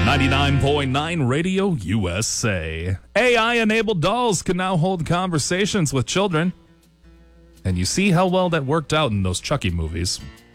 99.9 Radio USA. AI-enabled dolls can now hold conversations with children. And you see how well that worked out in those Chucky movies.